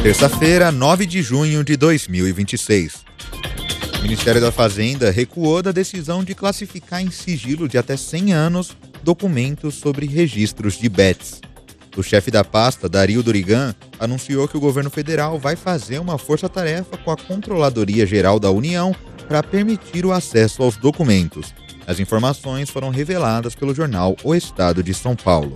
Terça-feira, 9 de junho de 2026. O Ministério da Fazenda recuou da decisão de classificar em sigilo de até 100 anos documentos sobre registros de bets. O chefe da pasta, Dario Durigan, anunciou que o governo federal vai fazer uma força-tarefa com a Controladoria Geral da União para permitir o acesso aos documentos. As informações foram reveladas pelo jornal O Estado de São Paulo.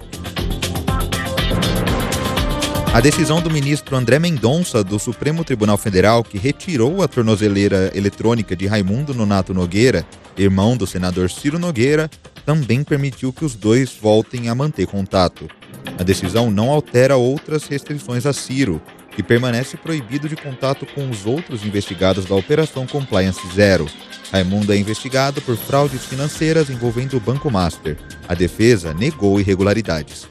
A decisão do ministro André Mendonça, do Supremo Tribunal Federal, que retirou a tornozeleira eletrônica de Raimundo Nonato Nogueira, irmão do senador Ciro Nogueira, também permitiu que os dois voltem a manter contato. A decisão não altera outras restrições a Ciro, que permanece proibido de contato com os outros investigados da Operação Compliance Zero. Raimundo é investigado por fraudes financeiras envolvendo o Banco Master. A defesa negou irregularidades.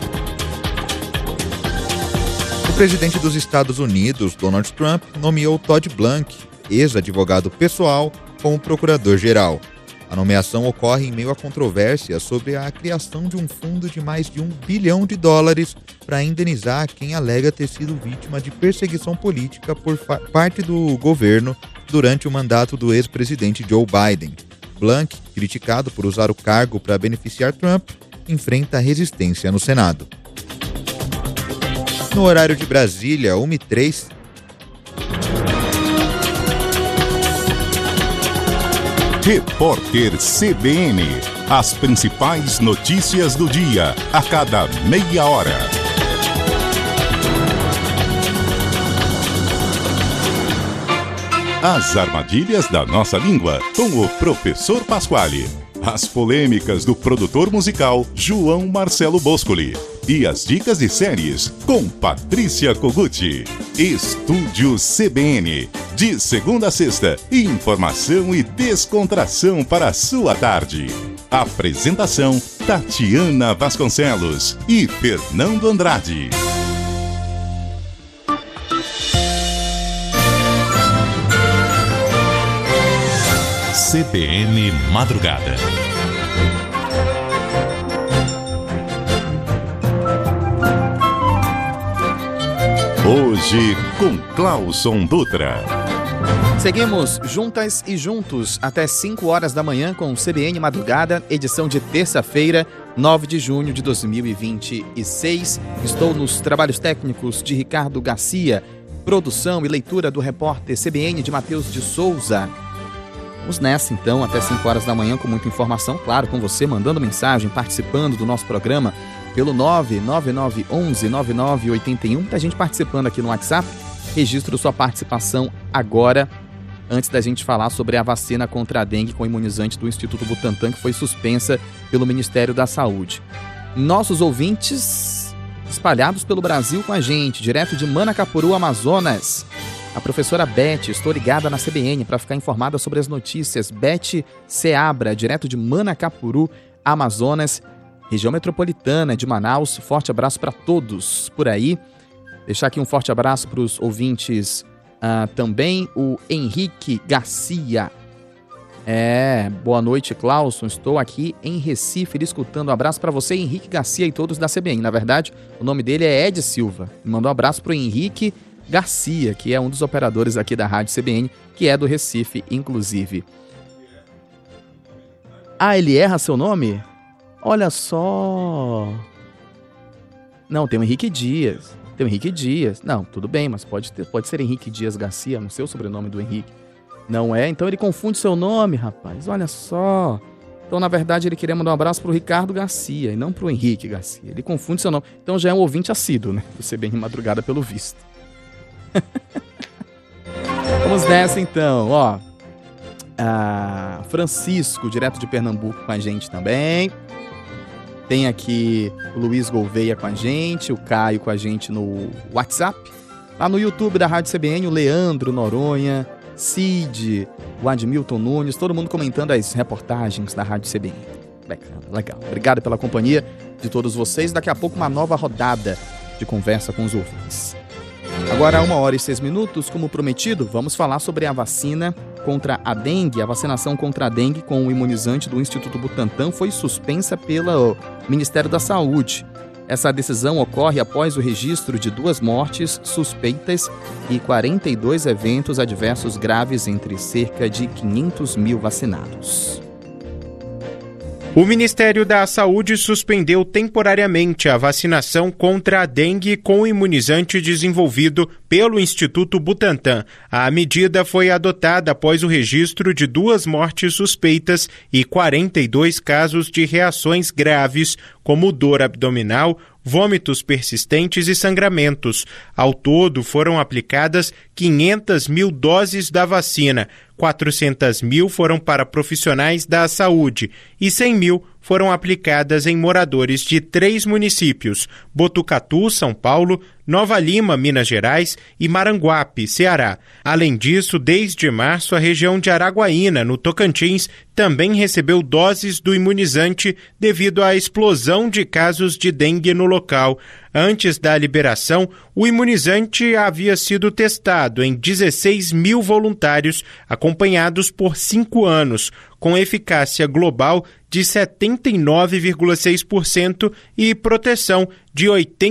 O presidente dos Estados Unidos, Donald Trump, nomeou Todd Blank, ex-advogado pessoal, como procurador-geral. A nomeação ocorre em meio a controvérsia sobre a criação de um fundo de mais de $1 bilhão para indenizar quem alega ter sido vítima de perseguição política por parte do governo durante o mandato do ex-presidente Joe Biden. Blank, criticado por usar o cargo para beneficiar Trump, enfrenta resistência no Senado. No horário de Brasília, 1h03. Repórter CBN. As principais notícias do dia, a cada meia hora. As armadilhas da nossa língua, com o professor Pasquale. As polêmicas do produtor musical João Marcelo Boscoli. E as dicas de séries com Patrícia Koguchi. Estúdio CBN. De segunda a sexta, informação e descontração para a sua tarde. Apresentação: Tatiana Vasconcelos e Fernando Andrade. CBN Madrugada. Hoje com Clauson Dutra. Seguimos juntas e juntos até 5 horas da manhã com o CBN Madrugada, edição de terça-feira, 9 de junho de 2026. Estou nos trabalhos técnicos de Ricardo Garcia, produção e leitura do repórter CBN de Matheus de Souza. Vamos nessa então, até 5 horas da manhã com muita informação, claro, com você mandando mensagem, participando do nosso programa pelo 99911-9981. Tá gente participando aqui no WhatsApp. Registro sua participação agora, antes da gente falar sobre a vacina contra a dengue com imunizante do Instituto Butantan, que foi suspensa pelo Ministério da Saúde. Nossos ouvintes espalhados pelo Brasil com a gente, direto de Manacapuru, Amazonas. A professora Beth, estou ligada na CBN para ficar informada sobre as notícias. Beth Seabra, direto de Manacapuru, Amazonas, região metropolitana de Manaus. Forte abraço para todos por aí. Deixar aqui um forte abraço para os ouvintes também. O Henrique Garcia. Boa noite, Clauson. Estou aqui em Recife escutando. Um abraço para você, Henrique Garcia, e todos da CBN. Na verdade, o nome dele é Ed Silva. Mandou um abraço para o Henrique Garcia, que é um dos operadores aqui da Rádio CBN, que é do Recife, inclusive. Ele erra seu nome? Olha só. Não, tem o Henrique Dias. Não, tudo bem, mas pode ser Henrique Dias Garcia, não sei o sobrenome do Henrique. Não é? Então ele confunde seu nome, rapaz. Olha só. Então, na verdade, ele queria mandar um abraço pro Ricardo Garcia e não pro Henrique Garcia. Ele confunde seu nome. Então já é um ouvinte assíduo, né? Do CBN Madrugada, pelo visto. Vamos nessa então, ó. Francisco, direto de Pernambuco, com a gente também. Tem aqui o Luiz Gouveia com a gente, o Caio com a gente no WhatsApp. Lá no YouTube da Rádio CBN, o Leandro Noronha, Cid, o Admilton Nunes, todo mundo comentando as reportagens da Rádio CBN. Legal. Obrigado pela companhia de todos vocês. Daqui a pouco uma nova rodada de conversa com os ouvintes. Agora, 1h06, como prometido, vamos falar sobre a vacina contra a dengue. A vacinação contra a dengue com o imunizante do Instituto Butantan foi suspensa pelo Ministério da Saúde. Essa decisão ocorre após o registro de 2 mortes suspeitas e 42 eventos adversos graves entre cerca de 500 mil vacinados. O Ministério da Saúde suspendeu temporariamente a vacinação contra a dengue com o imunizante desenvolvido pelo Instituto Butantan. A medida foi adotada após o registro de 2 mortes suspeitas e 42 casos de reações graves, como dor abdominal, vômitos persistentes e sangramentos. Ao todo, foram aplicadas 500 mil doses da vacina, 400 mil foram para profissionais da saúde e 100 mil foram aplicadas em moradores de 3 municípios: Botucatu, São Paulo, Nova Lima, Minas Gerais e Maranguape, Ceará. Além disso, desde março, a região de Araguaína, no Tocantins, também recebeu doses do imunizante devido à explosão de casos de dengue no local. Antes da liberação, o imunizante havia sido testado em 16 mil voluntários, acompanhados por 5 anos, com eficácia global de 79,6% e proteção de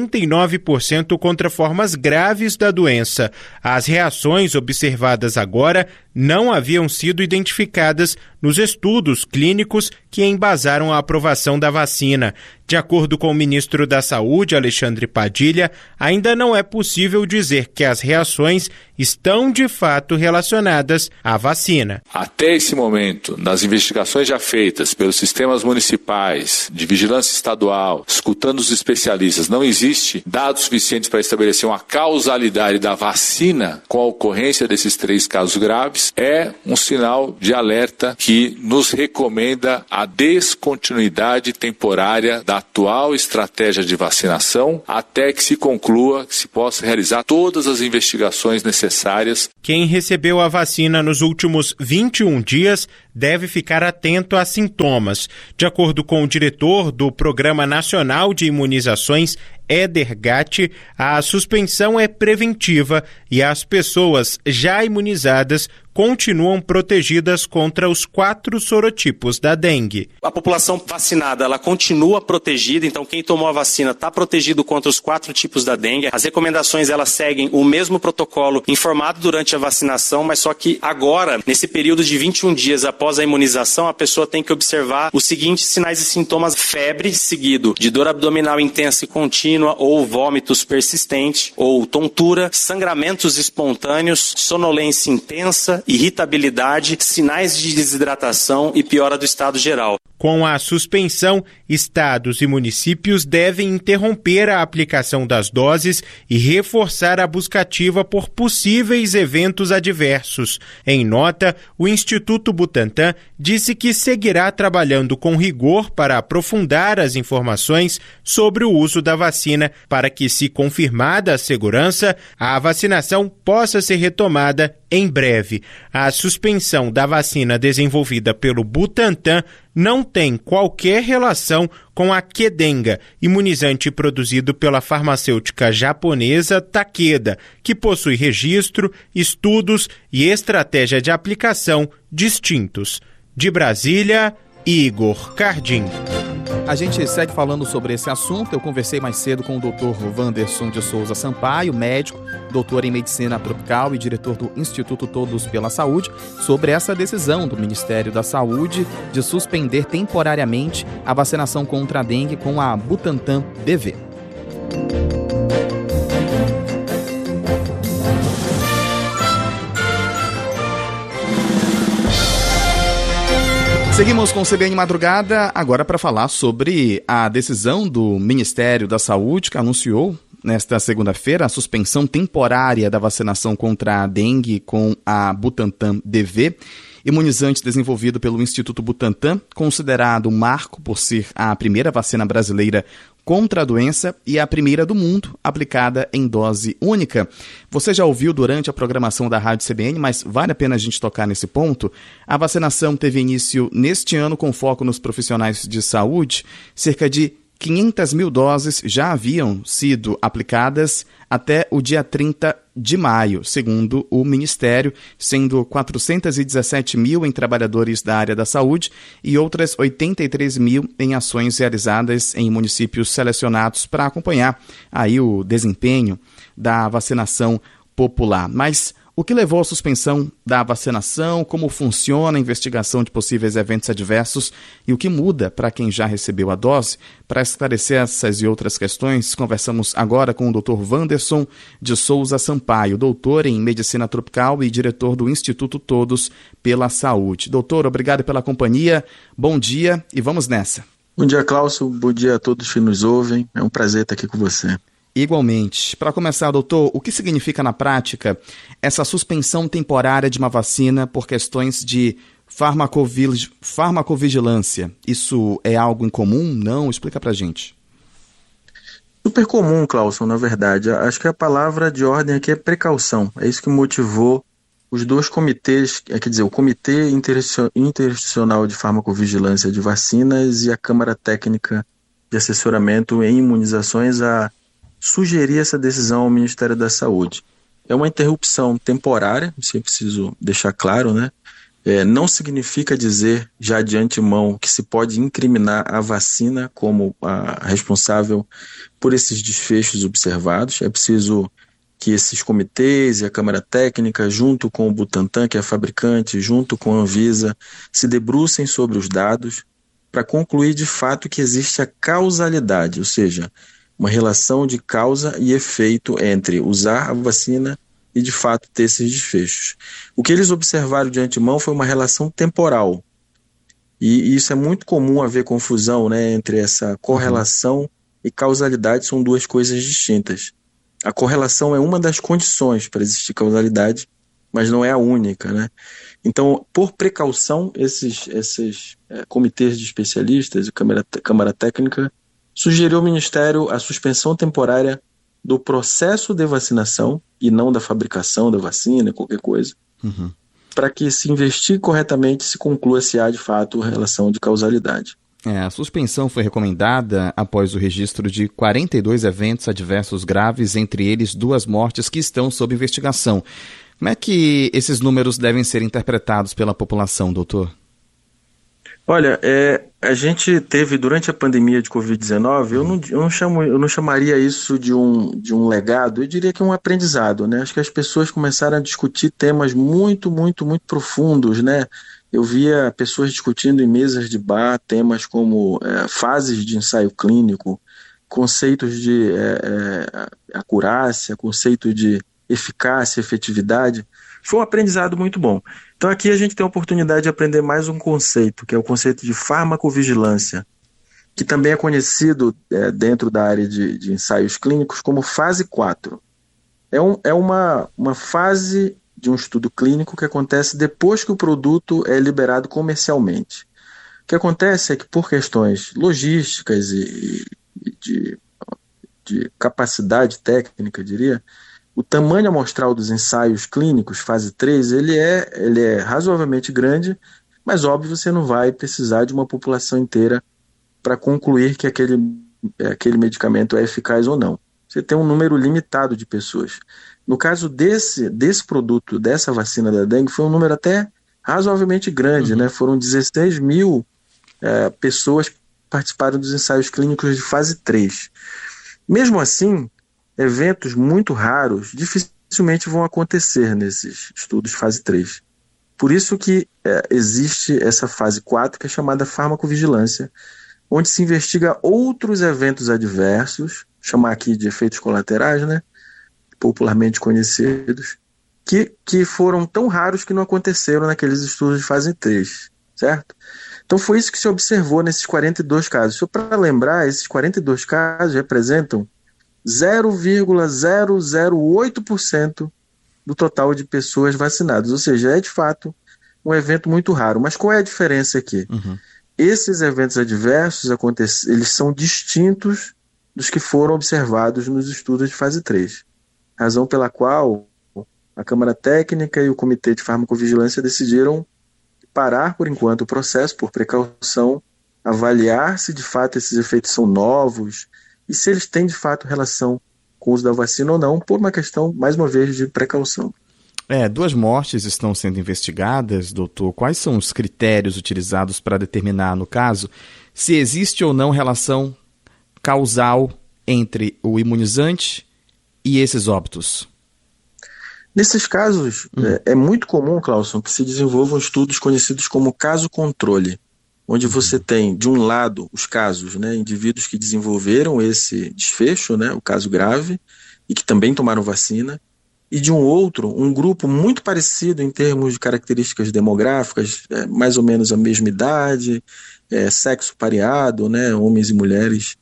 89% contra formas graves da doença. As reações observadas agora não haviam sido identificadas nos estudos clínicos que embasaram a aprovação da vacina. De acordo com o ministro da Saúde, Alexandre Padilha, ainda não é possível dizer que as reações estão de fato relacionadas à vacina. Até esse momento, nas investigações já feitas pelos sistemas municipais, de vigilância estadual, escutando os especialistas, não existe dados suficientes para estabelecer uma causalidade da vacina com a ocorrência desses 3 casos graves. É um sinal de alerta que nos recomenda a descontinuidade temporária da atual estratégia de vacinação até que se conclua, que se possa realizar todas as investigações necessárias. Quem recebeu a vacina nos últimos 21 dias deve ficar atento a sintomas. De acordo com o diretor do Programa Nacional de Imunizações, Éder Gatti, a suspensão é preventiva e as pessoas já imunizadas continuam protegidas contra os 4 sorotipos da dengue. A população vacinada, ela continua protegida, então quem tomou a vacina está protegido contra os 4 tipos da dengue. As recomendações, elas seguem o mesmo protocolo informado durante a vacinação, mas só que agora, nesse período de 21 dias após a imunização, a pessoa tem que observar os seguintes sinais e sintomas: febre, seguido de dor abdominal intensa e contínua, ou vômitos persistentes, ou tontura, sangramentos espontâneos, sonolência intensa, irritabilidade, sinais de desidratação e piora do estado geral. Com a suspensão, estados e municípios devem interromper a aplicação das doses e reforçar a busca ativa por possíveis eventos adversos. Em nota, o Instituto Butantan disse que seguirá trabalhando com rigor para aprofundar as informações sobre o uso da vacina para que, se confirmada a segurança, a vacinação possa ser retomada em breve. A suspensão da vacina desenvolvida pelo Butantan não tem qualquer relação com a Qdenga, imunizante produzido pela farmacêutica japonesa Takeda, que possui registro, estudos e estratégia de aplicação distintos. De Brasília, Igor Cardim. A gente segue falando sobre esse assunto. Eu conversei mais cedo com o Dr. Wanderson de Souza Sampaio, médico, doutor em medicina tropical e diretor do Instituto Todos pela Saúde, sobre essa decisão do Ministério da Saúde de suspender temporariamente a vacinação contra a dengue com a Butantan DV. Seguimos com o CBN Madrugada, agora para falar sobre a decisão do Ministério da Saúde, que anunciou nesta segunda-feira a suspensão temporária da vacinação contra a dengue com a Butantan DV, imunizante desenvolvido pelo Instituto Butantan, considerado um marco por ser a primeira vacina brasileira contra a doença e a primeira do mundo aplicada em dose única. Você já ouviu durante a programação da Rádio CBN, mas vale a pena a gente tocar nesse ponto. A vacinação teve início neste ano com foco nos profissionais de saúde. Cerca de 500 mil doses já haviam sido aplicadas até o dia 30 de maio, segundo o Ministério, sendo 417 mil em trabalhadores da área da saúde e outras 83 mil em ações realizadas em municípios selecionados para acompanhar aí o desempenho da vacinação popular. Mas o que levou à suspensão da vacinação, como funciona a investigação de possíveis eventos adversos e o que muda para quem já recebeu a dose? Para esclarecer essas e outras questões, conversamos agora com o Dr. Wanderson de Souza Sampaio, doutor em Medicina Tropical e diretor do Instituto Todos pela Saúde. Doutor, obrigado pela companhia, bom dia e vamos nessa. Bom dia, Cláudio, bom dia a todos que nos ouvem, é um prazer estar aqui com você. Igualmente. Para começar, doutor, o que significa na prática essa suspensão temporária de uma vacina por questões de farmacovigilância? Isso é algo incomum? Não? Explica pra gente. Super comum, Cláudio, na verdade. Acho que a palavra de ordem aqui é precaução. É isso que motivou os dois comitês, quer dizer, o Comitê Interinstitucional de Farmacovigilância de Vacinas e a Câmara Técnica de Assessoramento em Imunizações a sugerir essa decisão ao Ministério da Saúde. É uma interrupção temporária, isso é preciso deixar claro, né? Não significa dizer já de antemão que se pode incriminar a vacina como a responsável por esses desfechos observados. É preciso que esses comitês e a Câmara Técnica, junto com o Butantan, que é a fabricante, junto com a Anvisa, se debrucem sobre os dados para concluir de fato que existe a causalidade, ou seja, uma relação de causa e efeito entre usar a vacina e, de fato, ter esses desfechos. O que eles observaram de antemão foi uma relação temporal. E isso é muito comum haver confusão, né, entre essa correlação e causalidade, são duas coisas distintas. A correlação é uma das condições para existir causalidade, mas não é a única, né? Então, por precaução, esses comitês de especialistas, a Câmara Técnica, sugeriu ao Ministério a suspensão temporária do processo de vacinação e não da fabricação da vacina, qualquer coisa, para que se investigue corretamente e se conclua se há de fato relação de causalidade. A suspensão foi recomendada após o registro de 42 eventos adversos graves, entre eles 2 mortes que estão sob investigação. Como é que esses números devem ser interpretados pela população, doutor? Olha, a gente teve durante a pandemia de Covid-19, eu não chamaria isso de um legado, eu diria que é um aprendizado, né? Acho que as pessoas começaram a discutir temas muito, muito, muito profundos, né? Eu via pessoas discutindo em mesas de bar temas como fases de ensaio clínico, conceitos de acurácia, conceito de eficácia, efetividade. Foi um aprendizado muito bom. Então aqui a gente tem a oportunidade de aprender mais um conceito, que é o conceito de farmacovigilância, que também é conhecido dentro da área de ensaios clínicos como fase 4. É uma fase de um estudo clínico que acontece depois que o produto é liberado comercialmente. O que acontece é que por questões logísticas e de capacidade técnica, diria, o tamanho amostral dos ensaios clínicos, fase 3, ele é razoavelmente grande, mas óbvio você não vai precisar de uma população inteira para concluir que aquele medicamento é eficaz ou não. Você tem um número limitado de pessoas. No caso desse produto, dessa vacina da dengue, foi um número até razoavelmente grande, né? Foram 16 mil pessoas que participaram dos ensaios clínicos de fase 3. Mesmo assim, eventos muito raros dificilmente vão acontecer nesses estudos de fase 3. Por isso que existe essa fase 4, que é chamada farmacovigilância, onde se investiga outros eventos adversos, chamar aqui de efeitos colaterais, né, popularmente conhecidos, que foram tão raros que não aconteceram naqueles estudos de fase 3, certo? Então foi isso que se observou nesses 42 casos. Só para lembrar, esses 42 casos representam 0,008% do total de pessoas vacinadas, ou seja, é de fato um evento muito raro. Mas qual é a diferença aqui? Esses eventos adversos eles são distintos dos que foram observados nos estudos de fase 3, razão pela qual a Câmara Técnica e o Comitê de Farmacovigilância decidiram parar por enquanto o processo por precaução avaliar se de fato esses efeitos são novos e se eles têm de fato relação com o uso da vacina ou não, por uma questão, mais uma vez, de precaução. 2 mortes estão sendo investigadas, doutor. Quais são os critérios utilizados para determinar, no caso, se existe ou não relação causal entre o imunizante e esses óbitos? Nesses casos, é muito comum, Clauson, que se desenvolvam estudos conhecidos como caso-controle, onde você tem, de um lado, os casos, né, indivíduos que desenvolveram esse desfecho, né, o caso grave, e que também tomaram vacina, e de um outro, um grupo muito parecido em termos de características demográficas, mais ou menos a mesma idade, sexo pareado, né, homens e mulheres,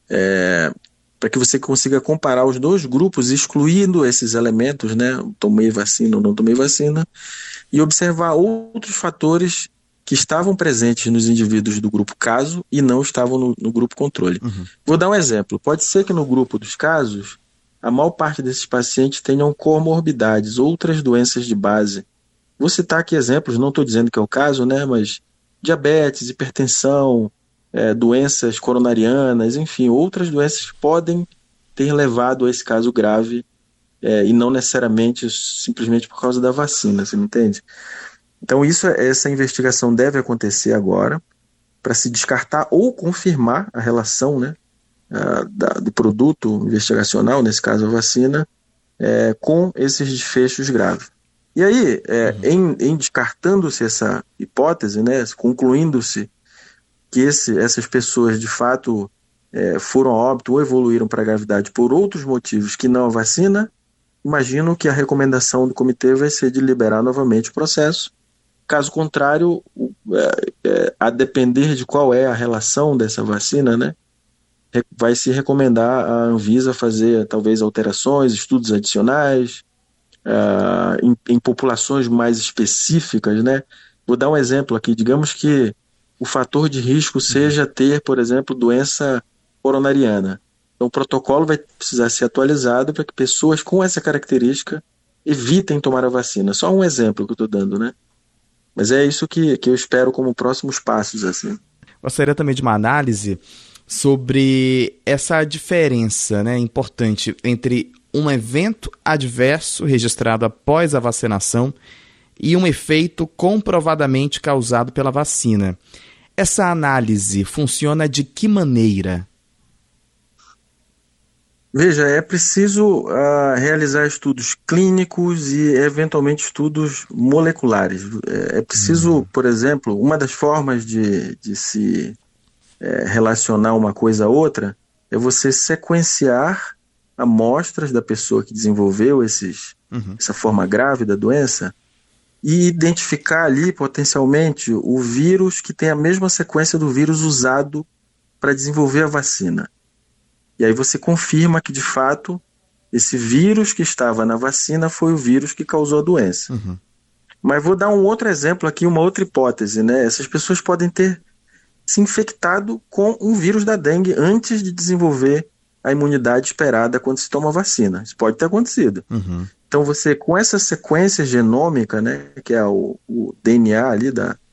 para que você consiga comparar os 2 grupos, excluindo esses elementos, né, tomei vacina ou não tomei vacina, e observar outros fatores que estavam presentes nos indivíduos do grupo caso e não estavam no grupo controle. Vou dar um exemplo. Pode ser que no grupo dos casos, a maior parte desses pacientes tenham comorbidades, outras doenças de base. Vou citar aqui exemplos, não estou dizendo que é o caso, né, mas diabetes, hipertensão, doenças coronarianas, enfim, outras doenças podem ter levado a esse caso grave e não necessariamente simplesmente por causa da vacina, você me entende? Então essa investigação deve acontecer agora para se descartar ou confirmar a relação, né, do produto investigacional, nesse caso a vacina, com esses desfechos graves. E aí, em descartando-se essa hipótese, né, concluindo-se que essas pessoas de fato foram a óbito ou evoluíram para a gravidade por outros motivos que não a vacina, imagino que a recomendação do comitê vai ser de liberar novamente o processo. Caso contrário, a depender de qual é a relação dessa vacina, né, vai se recomendar a Anvisa fazer talvez alterações, estudos adicionais, em populações mais específicas, né? Vou dar um exemplo aqui. Digamos que o fator de risco seja ter, por exemplo, doença coronariana. Então o protocolo vai precisar ser atualizado para que pessoas com essa característica evitem tomar a vacina. Só um exemplo que eu estou dando, né? Mas é isso que eu espero como próximos passos, assim. Gostaria também de uma análise sobre essa diferença, né, importante entre um evento adverso registrado após a vacinação e um efeito comprovadamente causado pela vacina. Essa análise funciona de que maneira? Veja, é preciso realizar estudos clínicos e, eventualmente, estudos moleculares. É preciso, por exemplo, uma das formas de se relacionar uma coisa a outra é você sequenciar amostras da pessoa que desenvolveu essa forma grave da doença e identificar ali, potencialmente, o vírus que tem a mesma sequência do vírus usado para desenvolver a vacina. E aí você confirma que, de fato, esse vírus que estava na vacina foi o vírus que causou a doença. Mas vou dar um outro exemplo aqui, uma outra hipótese, né? Essas pessoas podem ter se infectado com um vírus da dengue antes de desenvolver a imunidade esperada quando se toma a vacina. Isso pode ter acontecido. Então você, com essa sequência genômica, né, que é o DNA ali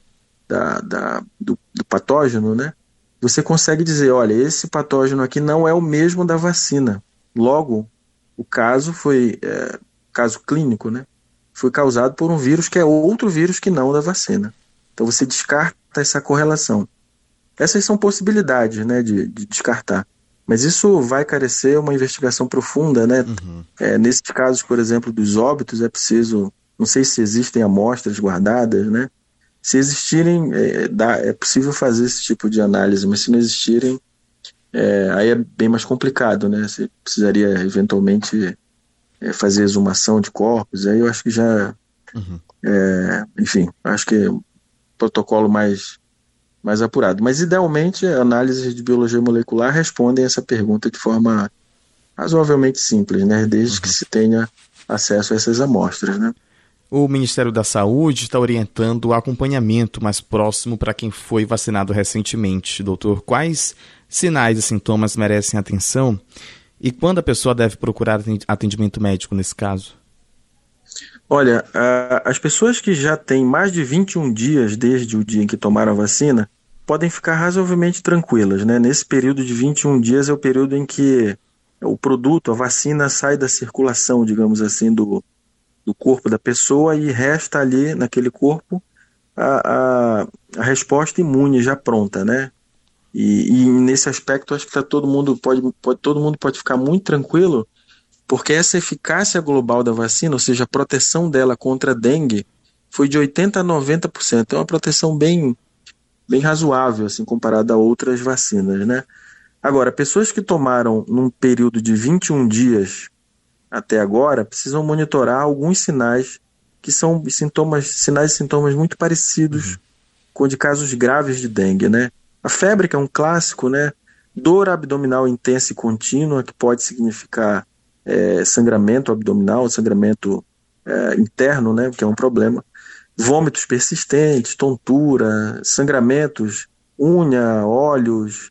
do patógeno, né, você consegue dizer, olha, esse patógeno aqui não é o mesmo da vacina. Logo, o caso foi, caso clínico, né, foi causado por um vírus que é outro vírus que não o da vacina. Então você descarta essa correlação. Essas são possibilidades, né, de descartar. Mas isso vai carecer uma investigação profunda, né? Nesses casos, por exemplo, dos óbitos, é preciso, não sei se existem amostras guardadas, né? Se existirem, é possível fazer esse tipo de análise, mas se não existirem, aí é bem mais complicado, né? Você precisaria, eventualmente, fazer exumação de corpos, aí eu acho que já, enfim, acho que é um protocolo mais apurado. Mas, idealmente, análises de biologia molecular respondem essa pergunta de forma razoavelmente simples, né? Desde que se tenha acesso a essas amostras, né? O Ministério da Saúde está orientando o acompanhamento mais próximo para quem foi vacinado recentemente. Doutor, quais sinais e sintomas merecem atenção e quando a pessoa deve procurar atendimento médico nesse caso? Olha, as pessoas que já têm mais de 21 dias desde o dia em que tomaram a vacina podem ficar razoavelmente tranquilas, né? Nesse período de 21 dias é o período em que o produto, a vacina, sai da circulação, digamos assim, do corpo da pessoa e resta ali naquele corpo a resposta imune já pronta, né? E nesse aspecto acho que todo mundo pode ficar muito tranquilo, porque essa eficácia global da vacina, ou seja, a proteção dela contra a dengue, foi de 80% a 90%. É uma proteção bem razoável, assim, comparada a outras vacinas, né? Agora, pessoas que tomaram num período de 21 dias até agora, precisam monitorar alguns sinais que são sinais e sintomas muito parecidos com de casos graves de dengue, né? A febre, que é um clássico, né? Dor abdominal intensa e contínua, que pode significar sangramento abdominal, sangramento interno, né? Que é um problema. Vômitos persistentes, tontura, sangramentos, unha, olhos,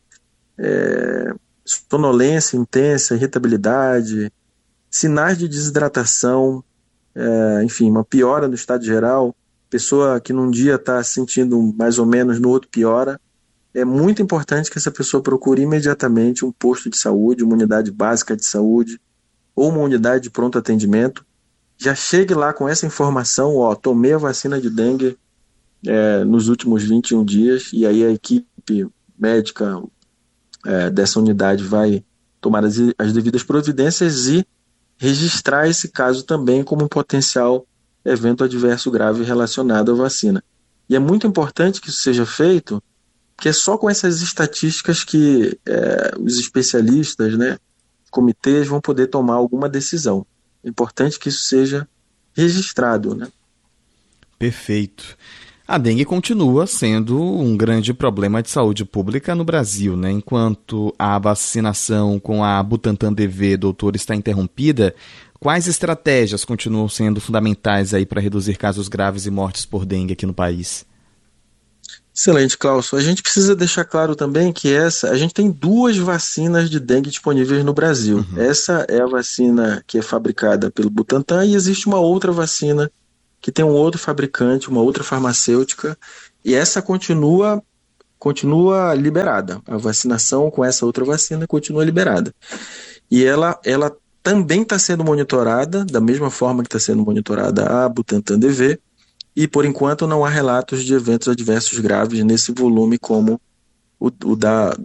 sonolência intensa, irritabilidade, sinais de desidratação, enfim, uma piora no estado geral, pessoa que num dia está se sentindo mais ou menos, no outro piora. É muito importante que essa pessoa procure imediatamente um posto de saúde, uma unidade básica de saúde ou uma unidade de pronto atendimento. Já chegue lá com essa informação, tomei a vacina de dengue nos últimos 21 dias, e aí a equipe médica dessa unidade vai tomar as devidas providências e registrar esse caso também como um potencial evento adverso grave relacionado à vacina. E é muito importante que isso seja feito, porque é só com essas estatísticas que os especialistas, né, comitês, vão poder tomar alguma decisão. É importante que isso seja registrado, né? Perfeito. A dengue continua sendo um grande problema de saúde pública no Brasil, né? Enquanto a vacinação com a Butantan DV, doutor, está interrompida, quais estratégias continuam sendo fundamentais aí para reduzir casos graves e mortes por dengue aqui no país? Excelente, Cláudio. A gente precisa deixar claro também que a gente tem 2 vacinas de dengue disponíveis no Brasil. Essa é a vacina que é fabricada pelo Butantan e existe uma outra vacina que tem um outro fabricante, uma outra farmacêutica, e essa continua liberada. A vacinação com essa outra vacina continua liberada. E ela também está sendo monitorada, da mesma forma que está sendo monitorada a Butantan DV, e por enquanto não há relatos de eventos adversos graves nesse volume como o da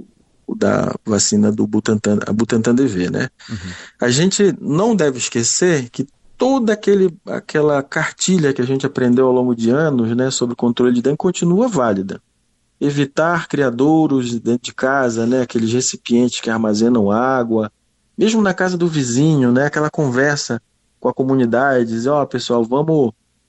vacina do Butantan, a Butantan DV, né? A gente não deve esquecer que toda aquela cartilha que a gente aprendeu ao longo de anos, né, sobre controle de dengue continua válida. Evitar criadouros dentro de casa, né, aqueles recipientes que armazenam água, mesmo na casa do vizinho, né, aquela conversa com a comunidade, dizer, pessoal, vamos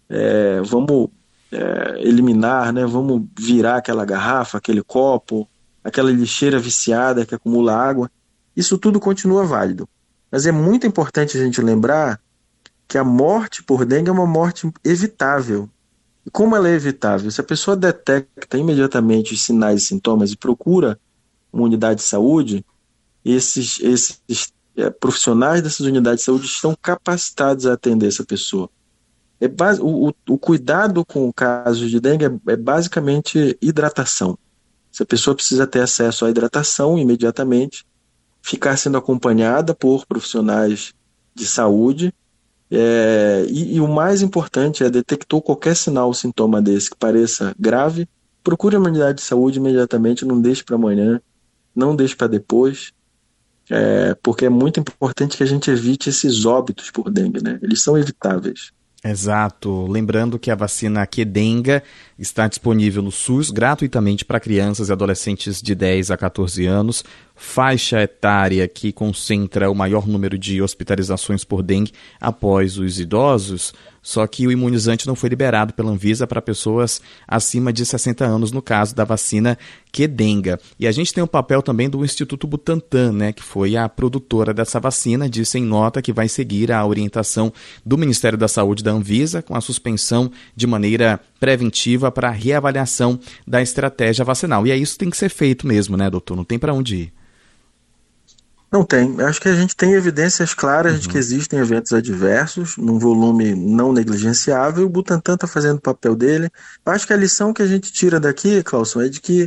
eliminar, né, vamos virar aquela garrafa, aquele copo, aquela lixeira viciada que acumula água. Isso tudo continua válido. Mas é muito importante a gente lembrar que a morte por dengue é uma morte evitável. E como ela é evitável? Se a pessoa detecta imediatamente os sinais e sintomas e procura uma unidade de saúde, esses profissionais dessas unidades de saúde estão capacitados a atender essa pessoa. O cuidado com casos de dengue é basicamente hidratação. Se a pessoa precisa ter acesso à hidratação imediatamente, ficar sendo acompanhada por profissionais de saúde, e o mais importante detectou qualquer sinal ou sintoma desse que pareça grave, procure uma unidade de saúde imediatamente, não deixe para amanhã, não deixe para depois, porque é muito importante que a gente evite esses óbitos por dengue, né? Eles são evitáveis. Exato. Lembrando que a vacina Qdenga está disponível no SUS gratuitamente para crianças e adolescentes de 10 a 14 anos, faixa etária que concentra o maior número de hospitalizações por dengue após os idosos, só que o imunizante não foi liberado pela Anvisa para pessoas acima de 60 anos, no caso da vacina Qdenga. E a gente tem o papel também do Instituto Butantan, né, que foi a produtora dessa vacina, disse em nota que vai seguir a orientação do Ministério da Saúde da Anvisa com a suspensão de maneira preventiva para a reavaliação da estratégia vacinal. E isso tem que ser feito mesmo, né, doutor? Não tem para onde ir. Não tem. Eu acho que a gente tem evidências claras de que existem eventos adversos, num volume não negligenciável, e o Butantan está fazendo o papel dele. Eu acho que a lição que a gente tira daqui, Clauson, é de que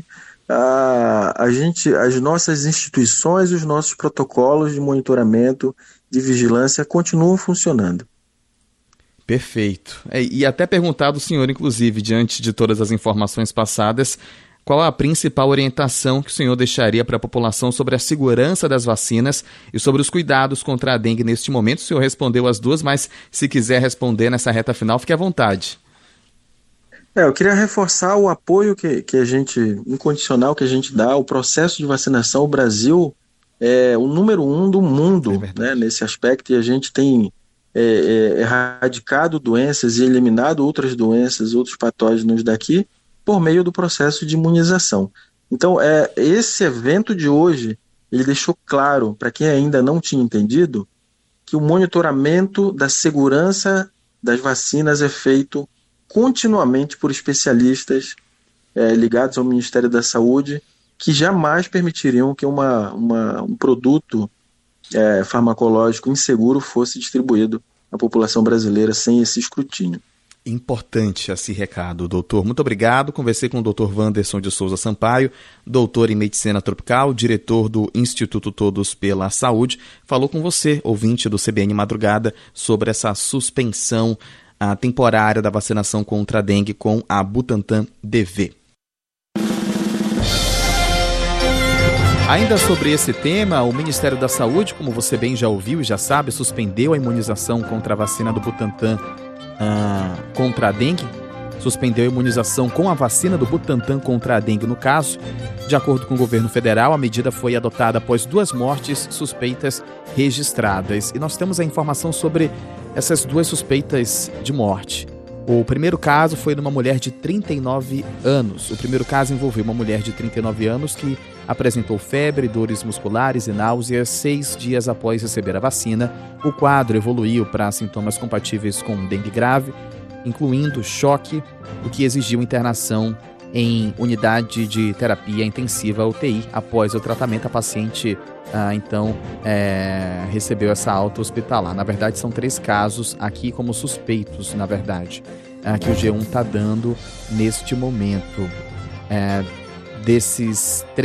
as nossas instituições e os nossos protocolos de monitoramento, de vigilância, continuam funcionando. Perfeito. E até perguntar do senhor, inclusive, diante de todas as informações passadas, qual a principal orientação que o senhor deixaria para a população sobre a segurança das vacinas e sobre os cuidados contra a dengue neste momento? O senhor respondeu as duas, mas se quiser responder nessa reta final, fique à vontade. Eu queria reforçar o apoio que a gente, incondicional que a gente dá ao processo de vacinação. O Brasil é o número 1 do mundo, né, nesse aspecto, e a gente tem erradicado doenças e eliminado outras doenças, outros patógenos daqui, por meio do processo de imunização. Então, esse evento de hoje, ele deixou claro, para quem ainda não tinha entendido, que o monitoramento da segurança das vacinas é feito continuamente por especialistas ligados ao Ministério da Saúde, que jamais permitiriam que um produto farmacológico inseguro fosse distribuído à população brasileira sem esse escrutínio. Importante esse recado, doutor. Muito obrigado. Conversei com o doutor Wanderson de Souza Sampaio, doutor em Medicina Tropical, diretor do Instituto Todos pela Saúde. Falou com você, ouvinte do CBN Madrugada, sobre essa suspensão temporária da vacinação contra a dengue com a Butantan DV. Ainda sobre esse tema, o Ministério da Saúde, como você bem já ouviu e já sabe, suspendeu a imunização contra a vacina do Butantan contra a dengue. Suspendeu a imunização com a vacina do Butantan contra a dengue no caso. De acordo com o governo federal, a medida foi adotada após 2 mortes suspeitas registradas. E nós temos a informação sobre essas 2 suspeitas de morte. O primeiro caso foi numa mulher de 39 anos. O primeiro caso envolveu uma mulher de 39 anos que apresentou febre, dores musculares e náuseas 6 dias após receber a vacina. O quadro evoluiu para sintomas compatíveis com dengue grave, incluindo choque, o que exigiu internação em unidade de terapia intensiva UTI. Após o tratamento, a paciente recebeu essa alta hospitalar. Na verdade, são 3 casos aqui como suspeitos, na verdade, que o G1 está dando neste momento. Desses 3